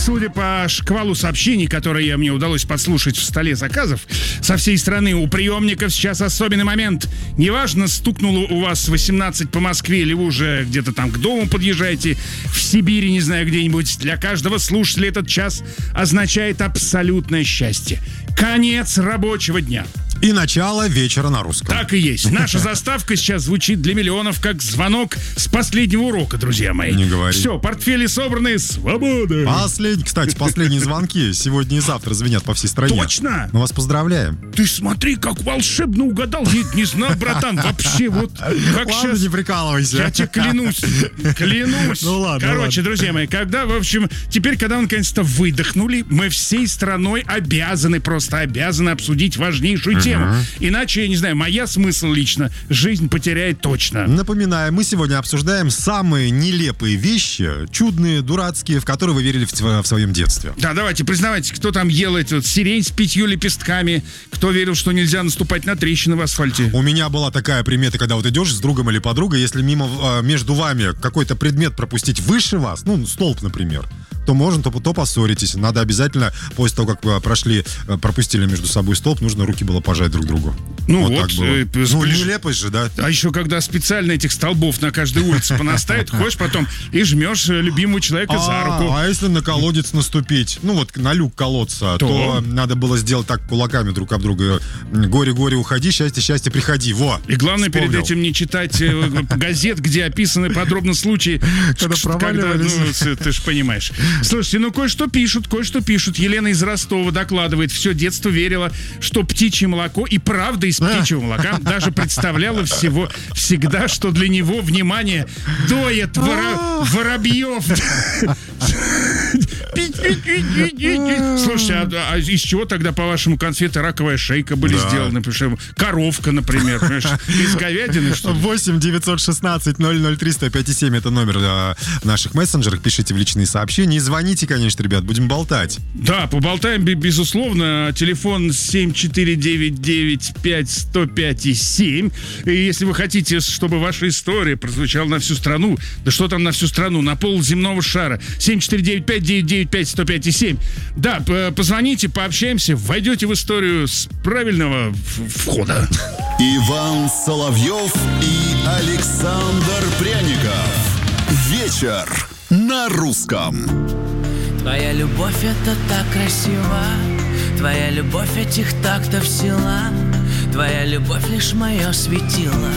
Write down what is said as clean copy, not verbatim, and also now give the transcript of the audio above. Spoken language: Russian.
Судя по шквалу сообщений, которые мне удалось подслушать в столе заказов, со всей страны у приемников сейчас особенный момент. Неважно, стукнуло у вас 18 по Москве, или вы уже где-то там к дому подъезжаете, в Сибири, не знаю, где-нибудь. Для каждого слушателя этот час означает абсолютное счастье. Конец рабочего дня. И начало вечера на русском. Так и есть. Наша заставка сейчас звучит для миллионов как звонок с последнего урока, друзья мои. Не говори. Все, портфели собраны, свобода. Кстати, последние звонки сегодня и завтра звенят по всей стране. Точно? Мы вас поздравляем. Ты смотри, как волшебно угадал. Не знал, братан, вообще вот как Ладно, сейчас. не прикалывайся. Я тебе клянусь. Ну ладно. Короче, друзья мои, теперь, когда вы наконец-то выдохнули, мы всей страной обязаны обсудить важнейшую тему. Иначе, я не знаю, моя смысл лично жизнь потеряет точно. Напоминаю, мы сегодня обсуждаем самые нелепые вещи, чудные, дурацкие, в которые вы верили в своем детстве. Да, давайте, признавайтесь, кто там ел эту сирень с 5 лепестками, кто верил, что нельзя наступать на трещины в асфальте. У меня была такая примета, когда вот идешь с другом или подругой, если между вами какой-то предмет пропустить выше вас, столб, например, то можно, то поссоритесь. Надо обязательно, после того, как пропустили между собой столб, нужно руки было пожать друг другу. Так было. Нелепость же, да? А еще, когда специально этих столбов на каждой улице понаставят, ходишь потом и жмешь любимого человека за руку. А если на колодец наступить, на люк колодца, то надо было сделать так кулаками друг об друга. Горе-горе, уходи, счастье-счастье, приходи. Во! И главное, перед этим не читать газет, где описаны подробно случаи, когда проваливались. Ты же понимаешь. Слушайте, кое-что пишут. Елена из Ростова докладывает. Все детство верила, что птичье молоко и правда из птичьего молока. Даже представляла всегда, что для него, внимание, доят воробьев. Слушайте, а из чего тогда, по-вашему, конфеты раковая шейка были сделаны? Коровка, например, понимаешь? Из говядины, что ли? 8 916 003 105,7 это номер наших мессенджеров. Пишите в личные сообщения. И звоните, конечно, ребят, будем болтать. Да, поболтаем, безусловно. Телефон 74995105,7. И если вы хотите, чтобы ваша история прозвучала на всю страну, да что там на всю страну, на пол земного шара, 7495995105,7. Да, позвоните, пообщаемся, войдете в историю с правильного входа. Иван Соловьев и Александр Пряников. Вечер на русском. Твоя любовь — это так красиво, твоя любовь этих тактов сила, твоя любовь лишь мое светило.